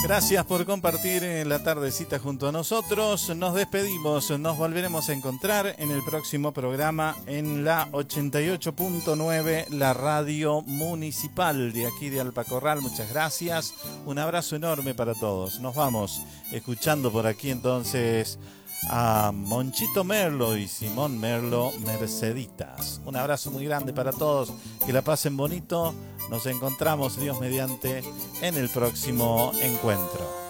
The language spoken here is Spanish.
Gracias por compartir la tardecita junto a nosotros. Nos despedimos, nos volveremos a encontrar en el próximo programa en la 88.9, la radio municipal de aquí de Alpacorral. Muchas gracias, un abrazo enorme para todos. Nos vamos escuchando por aquí entonces a Monchito Merlo y Simón Merlo, Merceditas. Un abrazo muy grande para todos, que la pasen bonito. Nos encontramos, Dios mediante, en el próximo encuentro.